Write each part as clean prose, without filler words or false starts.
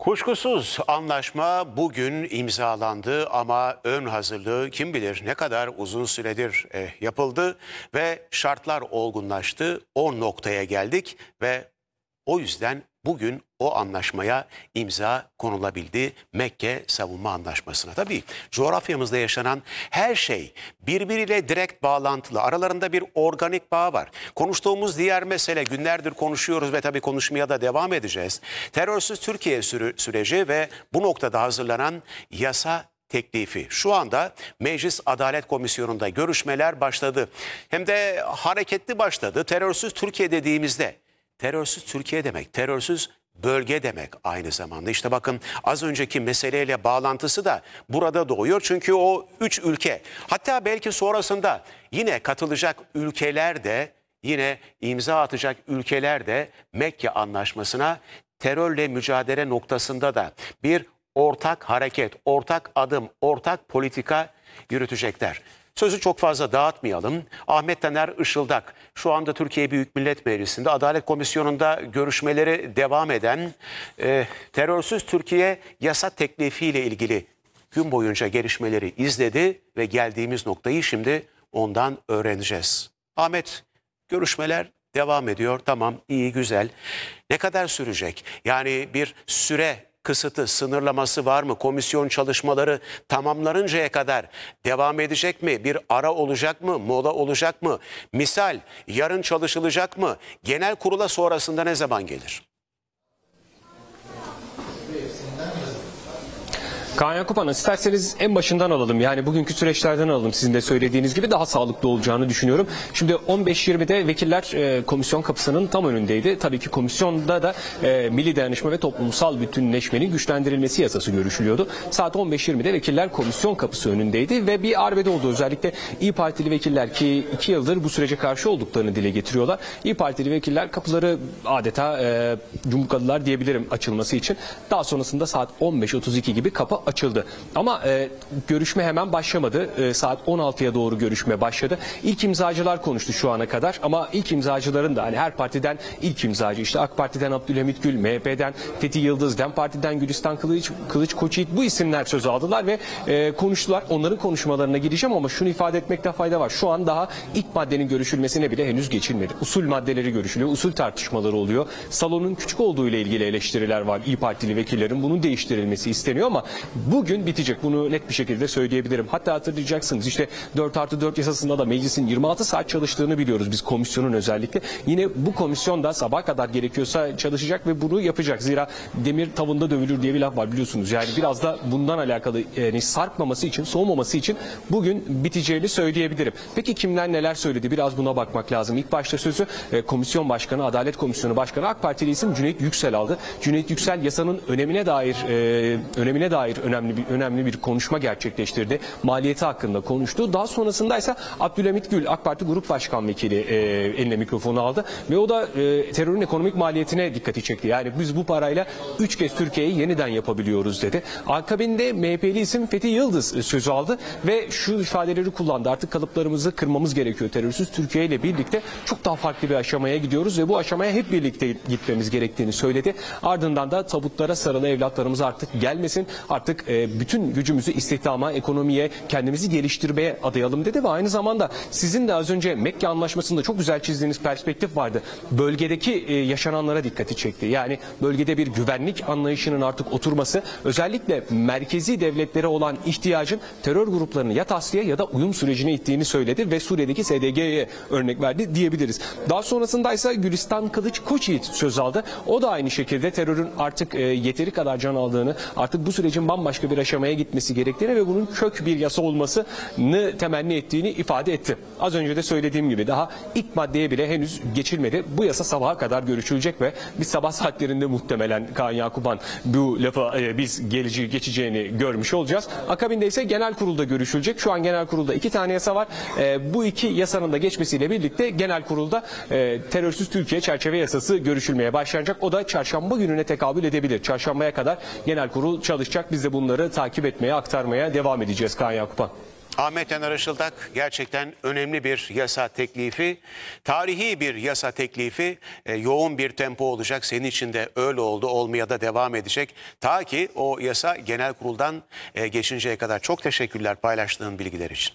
Kuşkusuz anlaşma bugün imzalandı ama ön hazırlığı kim bilir ne kadar uzun süredir yapıldı ve şartlar olgunlaştı. O noktaya geldik ve o yüzden bugün o anlaşmaya imza konulabildi. Mekke Savunma Anlaşması'na. Tabii coğrafyamızda yaşanan her şey birbiriyle direkt bağlantılı. Aralarında bir organik bağ var. Konuştuğumuz diğer mesele, günlerdir konuşuyoruz ve tabii konuşmaya da devam edeceğiz. Terörsüz Türkiye süreci ve bu noktada hazırlanan yasa teklifi. Şu anda Meclis Adalet Komisyonu'nda görüşmeler başladı. Hem de hareketli başladı. Terörsüz Türkiye dediğimizde, terörsüz Türkiye demek, terörsüz bölge demek aynı zamanda. İşte bakın az önceki meseleyle bağlantısı da burada doğuyor. Çünkü o 3 ülke, hatta belki sonrasında yine katılacak ülkeler de, yine imza atacak ülkeler de Mekke Anlaşması'na terörle mücadele noktasında da bir ortak hareket, ortak adım, ortak politika yürütecekler. Sözü çok fazla dağıtmayalım. Ahmet Taner Işıldak şu anda Türkiye Büyük Millet Meclisi'nde Adalet Komisyonu'nda görüşmeleri devam eden terörsüz Türkiye yasa teklifiyle ilgili gün boyunca gelişmeleri izledi ve geldiğimiz noktayı şimdi ondan öğreneceğiz. Ahmet, görüşmeler devam ediyor. Tamam, iyi, güzel. Ne kadar sürecek? Yani bir süre kısıtı, sınırlaması var mı? Komisyon çalışmaları tamamlanıncaya kadar devam edecek mi? Bir ara olacak mı? Mola olacak mı? Misal yarın çalışılacak mı? Genel kurula sonrasında ne zaman gelir? Kaan Yakup Hanım, isterseniz en başından alalım. Yani bugünkü süreçlerden alalım. Sizin de söylediğiniz gibi daha sağlıklı olacağını düşünüyorum. Şimdi 15.20'de vekiller komisyon kapısının tam önündeydi. Tabii ki komisyonda da milli dayanışma ve toplumsal bütünleşmenin güçlendirilmesi yasası görüşülüyordu. Saat 15.20'de vekiller komisyon kapısı önündeydi ve bir arbede oldu. Özellikle İYİ Partili vekiller, ki 2 yıldır bu sürece karşı olduklarını dile getiriyorlar. İYİ Partili vekiller kapıları adeta yumrukladılar diyebilirim açılması için. Daha sonrasında saat 15.32 gibi kapı açıldı. Ama görüşme hemen başlamadı. Saat 16'ya doğru görüşme başladı. İlk imzacılar konuştu şu ana kadar ama ilk imzacıların da hani her partiden ilk imzacı, işte AK Parti'den Abdülhamit Gül, MHP'den Fethi Yıldız, DEM Parti'den Gülistan Kılıç Koçyiğit, bu isimler söz aldılar ve konuştular. Onların konuşmalarına gireceğim ama şunu ifade etmekte fayda var. Şu an daha ilk maddenin görüşülmesine bile henüz geçilmedi. Usul maddeleri görüşülüyor, usul tartışmaları oluyor. Salonun küçük olduğu ile ilgili eleştiriler var. İYİ Partili vekillerin bunun değiştirilmesi isteniyor ama bugün bitecek. Bunu net bir şekilde söyleyebilirim. Hatta hatırlayacaksınız, işte 4+4 yasasında da meclisin 26 saat çalıştığını biliyoruz biz, komisyonun özellikle. Yine bu komisyon da sabaha kadar gerekiyorsa çalışacak ve bunu yapacak. Zira demir tavında dövülür diye bir laf var, biliyorsunuz. Yani biraz da bundan alakalı, yani sarkmaması için, soğumaması için bugün biteceğini söyleyebilirim. Peki kimler neler söyledi? Biraz buna bakmak lazım. İlk başta sözü komisyon başkanı, Adalet Komisyonu Başkanı, AK Partili isim Cüneyt Yüksel aldı. Cüneyt Yüksel yasanın önemine dair önemli bir konuşma gerçekleştirdi. Maliyeti hakkında konuştu. Daha sonrasında ise Abdülhamit Gül, AK Parti Grup Başkan Vekili eline mikrofonu aldı ve o da terörün ekonomik maliyetine dikkati çekti. Yani biz bu parayla 3 kez Türkiye'yi yeniden yapabiliyoruz dedi. Akabinde MHP'li isim Fethi Yıldız sözü aldı ve şu ifadeleri kullandı. Artık kalıplarımızı kırmamız gerekiyor. Terörsüz Türkiye ile birlikte çok daha farklı bir aşamaya gidiyoruz ve bu aşamaya hep birlikte gitmemiz gerektiğini söyledi. Ardından da tabutlara sarılı evlatlarımız artık gelmesin. Artık bütün gücümüzü istihdama, ekonomiye, kendimizi geliştirmeye adayalım dedi ve aynı zamanda sizin de az önce Mekke Anlaşması'nda çok güzel çizdiğiniz perspektif vardı. Bölgedeki yaşananlara dikkati çekti. Yani bölgede bir güvenlik anlayışının artık oturması, özellikle merkezi devletlere olan ihtiyacın terör gruplarını ya tasfiye ya da uyum sürecine ittiğini söyledi ve Suriye'deki SDG'ye örnek verdi diyebiliriz. Daha sonrasında ise Gülistan Kılıç Koçyiğit söz aldı. O da aynı şekilde terörün artık yeteri kadar can aldığını, artık bu sürecin bambaşka bir aşamaya gitmesi gerektiğini ve bunun kök bir yasa olmasını temenni ettiğini ifade etti. Az önce de söylediğim gibi daha ilk maddeye bile henüz geçilmedi. Bu yasa sabaha kadar görüşülecek ve biz sabah saatlerinde muhtemelen Kaan Yakuban bu lafa biz geçeceğini görmüş olacağız. Akabinde ise genel kurulda görüşülecek. Şu an genel kurulda 2 tane yasa var. Bu 2 yasanın da geçmesiyle birlikte genel kurulda terörsüz Türkiye çerçeve yasası görüşülmeye başlanacak. O da çarşamba gününe tekabül edebilir. Çarşambaya kadar genel kurul çalışacak. Biz de bunları takip etmeye, aktarmaya devam edeceğiz Kaan Yakupan. Ahmet Yanar Işıldak gerçekten önemli bir yasa teklifi, tarihi bir yasa teklifi, yoğun bir tempo olacak. Senin için de öyle oldu, olmaya da devam edecek. Ta ki o yasa genel kuruldan geçinceye kadar. Çok teşekkürler paylaştığın bilgiler için.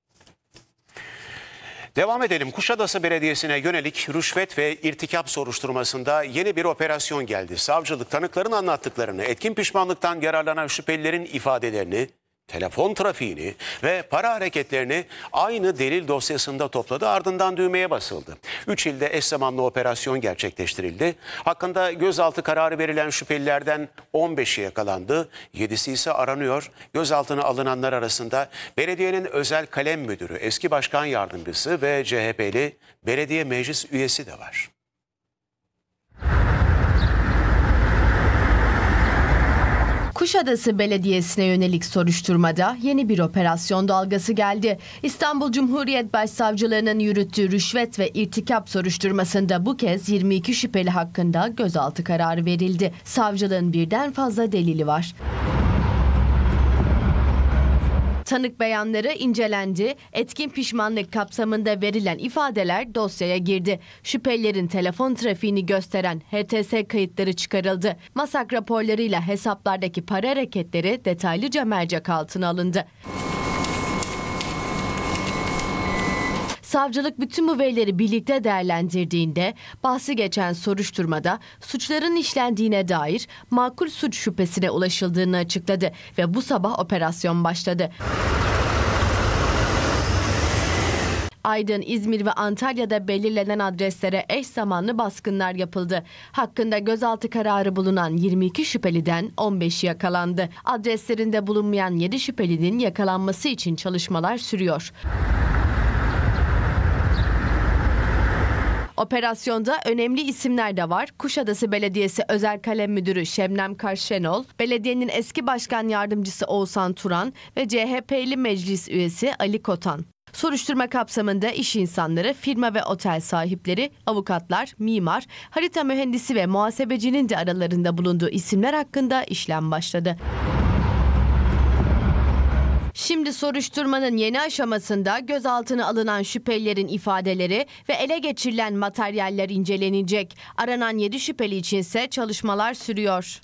Devam edelim. Kuşadası Belediyesi'ne yönelik rüşvet ve irtikap soruşturmasında yeni bir operasyon geldi. Savcılık tanıkların anlattıklarını, etkin pişmanlıktan yararlanan şüphelilerin ifadelerini, telefon trafiğini ve para hareketlerini aynı delil dosyasında topladı, ardından düğmeye basıldı. 3 ilde eş zamanlı operasyon gerçekleştirildi. Hakkında gözaltı kararı verilen şüphelilerden 15'i yakalandı, 7'si ise aranıyor. Gözaltına alınanlar arasında belediyenin özel kalem müdürü, eski başkan yardımcısı ve CHP'li belediye meclis üyesi de var. Kuşadası Belediyesi'ne yönelik soruşturmada yeni bir operasyon dalgası geldi. İstanbul Cumhuriyet Başsavcılığı'nın yürüttüğü rüşvet ve irtikap soruşturmasında bu kez 22 şüpheli hakkında gözaltı kararı verildi. Savcılığın birden fazla delili var. Tanık beyanları incelendi. Etkin pişmanlık kapsamında verilen ifadeler dosyaya girdi. Şüphelilerin telefon trafiğini gösteren HTS kayıtları çıkarıldı. Masak raporlarıyla hesaplardaki para hareketleri detaylıca mercek altına alındı. Savcılık bütün bu verileri birlikte değerlendirdiğinde bahsi geçen soruşturmada suçların işlendiğine dair makul suç şüphesine ulaşıldığını açıkladı ve bu sabah operasyon başladı. Aydın, İzmir ve Antalya'da belirlenen adreslere eş zamanlı baskınlar yapıldı. Hakkında gözaltı kararı bulunan 22 şüpheliden 15'i yakalandı. Adreslerinde bulunmayan 7 şüphelinin yakalanması için çalışmalar sürüyor. Operasyonda önemli isimler de var. Kuşadası Belediyesi Özel Kalem Müdürü Şebnem Karşenol, belediyenin eski başkan yardımcısı Oğuzhan Turan ve CHP'li meclis üyesi Ali Kotan. Soruşturma kapsamında iş insanları, firma ve otel sahipleri, avukatlar, mimar, harita mühendisi ve muhasebecinin de aralarında bulunduğu isimler hakkında işlem başladı. Şimdi soruşturmanın yeni aşamasında gözaltına alınan şüphelilerin ifadeleri ve ele geçirilen materyaller incelenecek. Aranan 7 şüpheli içinse çalışmalar sürüyor.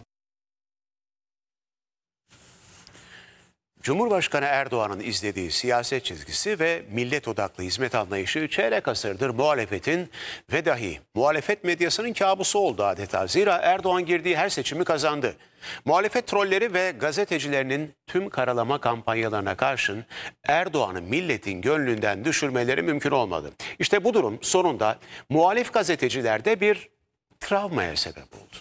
Cumhurbaşkanı Erdoğan'ın izlediği siyaset çizgisi ve millet odaklı hizmet anlayışı çeyrek asırdır muhalefetin ve dahi muhalefet medyasının kabusu oldu adeta. Zira Erdoğan girdiği her seçimi kazandı. Muhalefet trolleri ve gazetecilerinin tüm karalama kampanyalarına karşın Erdoğan'ı milletin gönlünden düşürmeleri mümkün olmadı. İşte bu durum sonunda muhalif gazetecilerde bir travmaya sebep oldu.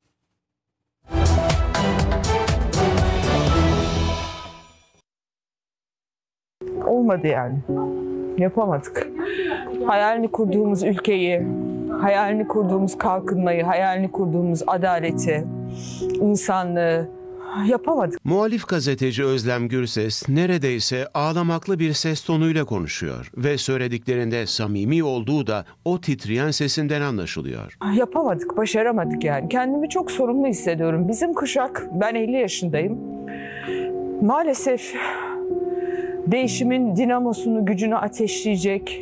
Olmadı yani. Yapamadık. Hayalini kurduğumuz ülkeyi, hayalini kurduğumuz kalkınmayı, hayalini kurduğumuz adaleti, insanlığı yapamadık. Muhalif gazeteci Özlem Gürses neredeyse ağlamaklı bir ses tonuyla konuşuyor ve söylediklerinde samimi olduğu da o titreyen sesinden anlaşılıyor. Yapamadık, başaramadık yani. Kendimi çok sorumlu hissediyorum. Bizim kuşak, ben 50 yaşındayım. Maalesef değişimin dinamosunu, gücünü ateşleyecek,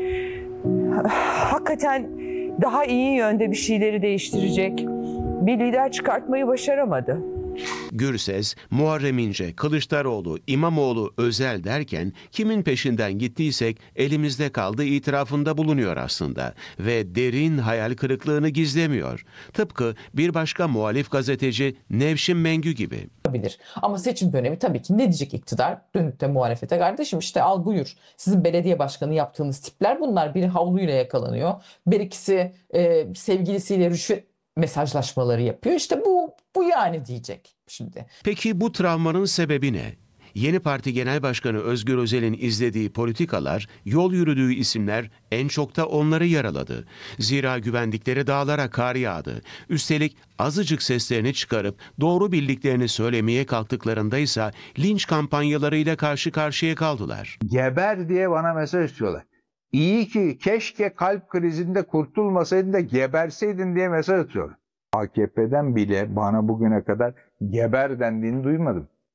hakikaten daha iyi yönde bir şeyleri değiştirecek bir lider çıkartmayı başaramadı. Gürses, Muharrem İnce, Kılıçdaroğlu, İmamoğlu, Özel derken kimin peşinden gittiysek elimizde kaldı itirafında bulunuyor aslında ve derin hayal kırıklığını gizlemiyor. Tıpkı bir başka muhalif gazeteci Nevşin Mengü gibi. Ama seçim dönemi tabii ki ne diyecek iktidar? Dönüp de muhalefete kardeşim işte al buyur. Sizin belediye başkanı yaptığınız tipler bunlar. Biri havluyla yakalanıyor. Bir ikisi sevgilisiyle rüşvet mesajlaşmaları yapıyor. İşte bu yani diyecek şimdi. Peki bu travmanın sebebi ne? Yeni Parti Genel Başkanı Özgür Özel'in izlediği politikalar, yol yürüdüğü isimler en çok da onları yaraladı. Zira güvendikleri dağlara kar yağdı. Üstelik azıcık seslerini çıkarıp doğru bildiklerini söylemeye kalktıklarında ise linç kampanyalarıyla karşı karşıya kaldılar. Geber diye bana mesaj atıyorlar. İyi ki keşke kalp krizinde kurtulmasaydın da geberseydin diye mesaj atıyorlar. AKP'den bile bana bugüne kadar geber dendiğini duymadım.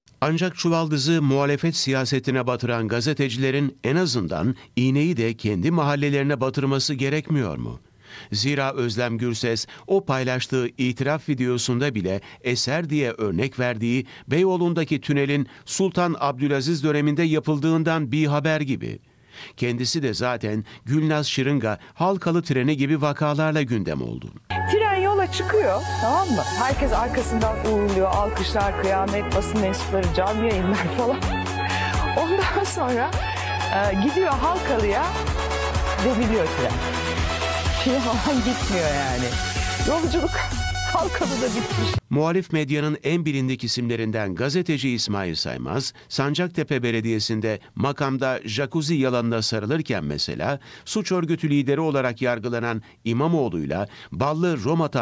Ancak çuvaldızı muhalefet siyasetine batıran gazetecilerin en azından iğneyi de kendi mahallelerine batırması gerekmiyor mu? Zira Özlem Gürses o paylaştığı itiraf videosunda bile eser diye örnek verdiği Beyoğlu'ndaki tünelin Sultan Abdülaziz döneminde yapıldığından bir haber gibi. Kendisi de zaten Gülnaz Şırınga, Halkalı treni gibi vakalarla gündem oldu. Tren yola çıkıyor, tamam mı? Herkes arkasından uğurluyor, alkışlar, kıyamet, basın mensupları, canlı yayınlar falan. Ondan sonra gidiyor Halkalı'ya, deviriyor tren. Falan gitmiyor yani. Yolculuk Halkalı'da bitmiş. Muhalif medyanın en bilindik isimlerinden gazeteci İsmail Saymaz, Sancaktepe Belediyesi'nde makamda jacuzzi yalanına sarılırken mesela suç örgütü lideri olarak yargılanan İmamoğlu'yla ballı Roma